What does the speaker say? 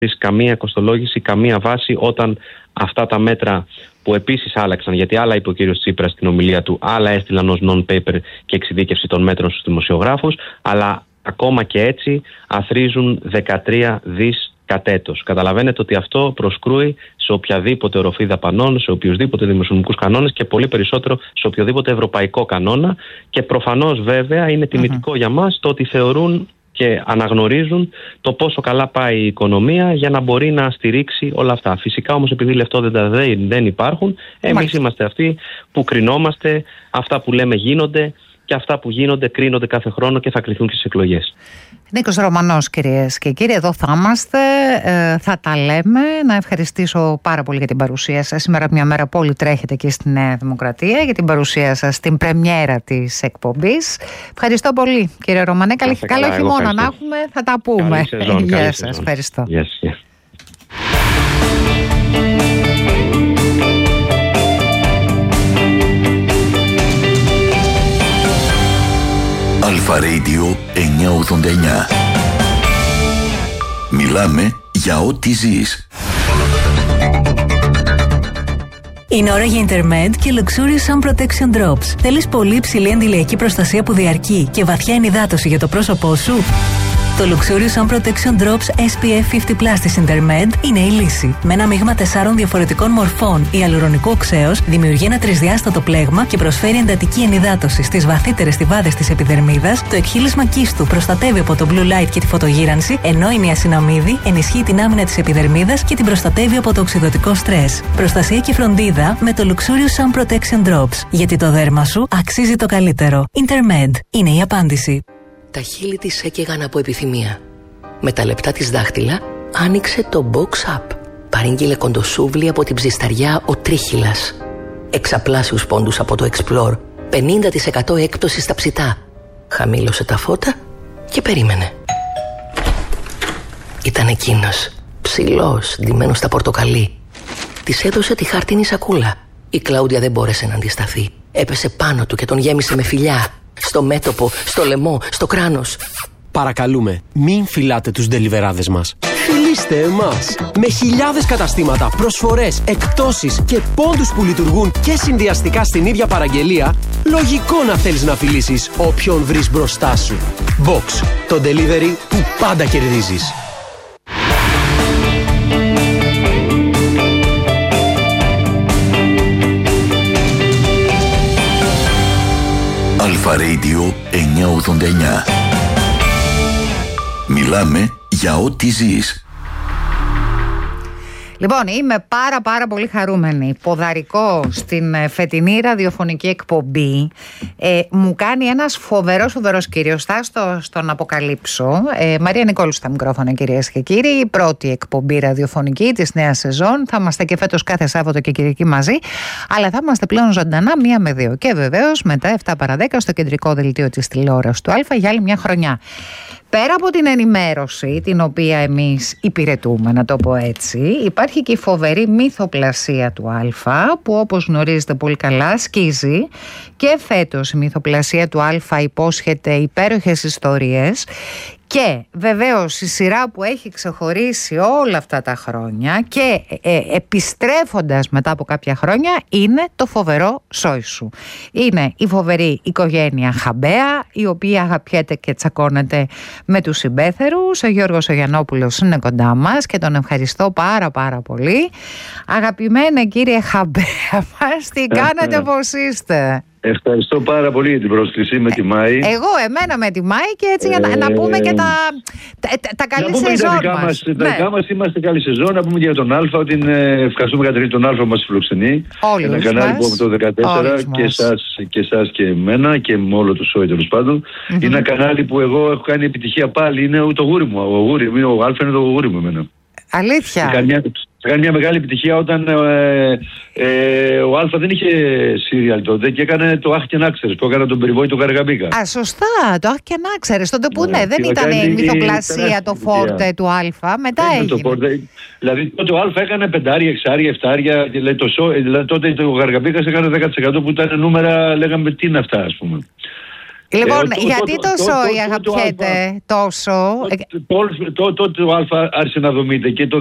καμία κοστολόγηση, καμία βάση όταν αυτά τα μέτρα που επίσης άλλαξαν, γιατί άλλα είπε ο κύριος Τσίπρας στην ομιλία του, άλλα έστειλαν ως non-paper και εξειδίκευση των μέτρων στους δημοσιογράφους, αλλά ακόμα και έτσι αθροίζουν 13 δις κατ' έτος. Καταλαβαίνετε ότι αυτό προσκρούει σε οποιαδήποτε οροφή δαπανών, σε οποιοδήποτε δημοσιονομικούς κανόνες και πολύ περισσότερο σε οποιοδήποτε ευρωπαϊκό κανόνα, και προφανώς βέβαια είναι τιμητικό για μας το ότι θεωρούν και αναγνωρίζουν το πόσο καλά πάει η οικονομία για να μπορεί να στηρίξει όλα αυτά. Φυσικά όμως, επειδή λεφτόδεντα δεν υπάρχουν, εμείς είμαστε αυτοί που κρινόμαστε, αυτά που λέμε γίνονται και αυτά που γίνονται κρίνονται κάθε χρόνο και θα κριθούν και στις εκλογές. Νίκος Ρωμανός, κυρίες και κύριοι, εδώ θα είμαστε, θα τα λέμε. Να ευχαριστήσω πάρα πολύ για την παρουσία σας. Σήμερα μια μέρα που όλοι τρέχετε και στη Νέα Δημοκρατία, για την παρουσία σας στην πρεμιέρα της εκπομπής. Ευχαριστώ πολύ, κύριε Ρωμανέ. Καλό χειμώνα να έχουμε, θα τα πούμε. Γεια σας, ευχαριστώ. Yes. Αλφα Radio 989. Μιλάμε για ό,τι ζεις. Είναι ώρα για Intermed και Luxurious Sun Protection Drops. Θέλεις πολύ υψηλή αντιλιακή προστασία που διαρκεί και βαθιά ενυδάτωση για το πρόσωπό σου? Το Luxurious Sun Protection Drops SPF 50+ της Intermed είναι η λύση. Με ένα μείγμα 4 διαφορετικών μορφών ιαλουρονικού οξέως δημιουργεί ένα τρισδιάστατο πλέγμα και προσφέρει εντατική ενυδάτωση στις βαθύτερες στιβάδες της επιδερμίδας. Το εκχύλισμα κύστου προστατεύει από το blue light και τη φωτογύρανση, ενώ η νιασιναμίδη ενισχύει την άμυνα της επιδερμίδας και την προστατεύει από το οξυδωτικό στρες. Προστασία και φροντίδα με το Luxurious Sun Protection Drops. Γιατί το δέρμα σου αξίζει το καλύτερο. Intermed είναι η απάντηση. Τα χείλη της έκαιγαν από επιθυμία. Με τα λεπτά της δάχτυλα άνοιξε το Box Up. Παρήγγειλε κοντοσούβλι από την ψισταριά ο Τρίχυλας. Εξαπλάσιους πόντους από το Explore. 50% έκπτωση στα ψητά. Χαμήλωσε τα φώτα και περίμενε. Ήταν εκείνος, ψηλός, ντυμένος στα πορτοκαλί. Της έδωσε τη χάρτινη σακούλα. Η Κλάουντια δεν μπόρεσε να αντισταθεί. Έπεσε πάνω του και τον γέμισε με φιλιά. Στο μέτωπο, στο λαιμό, στο κράνος. Παρακαλούμε, μην φυλάτε τους ντελιβεράδες μας. Φιλήστε εμάς! Με χιλιάδες καταστήματα, προσφορές, εκπτώσεις και πόντους που λειτουργούν και συνδυαστικά στην ίδια παραγγελία, λογικό να θέλεις να φιλήσεις όποιον βρεις μπροστά σου. Box, το delivery που πάντα κερδίζεις. Αλφα Radio 989. Μιλάμε για ό,τι ζεις. Λοιπόν, είμαι πάρα πολύ χαρούμενη. Ποδαρικό στην φετινή ραδιοφωνική εκπομπή. Μου κάνει ένας φοβερός κύριος. Θα στον αποκαλύψω. Μαρία Νικόλου στα μικρόφωνα, κυρίες και κύριοι. Η πρώτη εκπομπή ραδιοφωνική της νέας σεζόν. Θα είμαστε και φέτος κάθε Σάββατο και Κυριακή μαζί. Αλλά θα είμαστε πλέον ζωντανά 1 με 2. Και βεβαίως μετά 7 παρα 10 στο κεντρικό δελτίο της τηλεόρασης του Αλφα για άλλη μια χρονιά. Πέρα από την ενημέρωση, την οποία εμείς υπηρετούμε, να το πω έτσι, υπάρχει και η φοβερή μυθοπλασία του Αλφα, που όπως γνωρίζετε πολύ καλά σκίζει, και φέτος η μυθοπλασία του Αλφα υπόσχεται υπέροχες ιστορίες. Και βεβαίως η σειρά που έχει ξεχωρίσει όλα αυτά τα χρόνια και επιστρέφοντας μετά από κάποια χρόνια είναι το φοβερό Σόησου. Είναι η φοβερή οικογένεια Χαμπέα, η οποία αγαπιέται και τσακώνεται με τους συμπέθερους. Ο Γιώργος ο Γιαννόπουλος είναι κοντά μας και τον ευχαριστώ πάρα πολύ. Αγαπημένε κύριε Χαμπέα μας, τι κάνετε, πώς είστε? Ευχαριστώ πάρα πολύ για την πρόσκληση με τη Μάη. Εμένα με τη Μάη και έτσι για να πούμε και τα καλή σεζόν μας. Τα δικά μας είμαστε καλή σεζόν. Να πούμε και για τον Αλφα ότι ευχαριστούμε καταρχήν τον Αλφα που μας φιλοξενεί. Ένα κανάλι που από το 2014 και εσάς και εμένα και με όλο το σόι τέλος πάντων. Είναι ένα κανάλι που εγώ έχω κάνει επιτυχία πάλι. Είναι το γούρι μου. Ο Αλφα είναι το γούρι μου εμένα. Αλήθεια. Θα κάνει μια μεγάλη επιτυχία όταν ο Αλφα δεν είχε σύριαλ τότε και έκανε το Αχ και να ξέρεις που έκανε τον περιβόητο Καραγαμπίκα. Α, σωστά, το Αχ και να ξέρεις. Τότε που δεν ήταν η μυθοπλασία το φόρτε του Αλφα, μετά έγινε. Δηλαδή τότε ο Αλφα έκανε 5, 6, 7. Δηλαδή τότε ο Καραγαμπίκας έκανε 10% που ήταν νούμερα, λέγαμε τι είναι αυτά, ας πούμε. Λοιπόν, γιατί το σόι αγαπιέται τόσο? Τότε το Α άρχισε να δομείται και το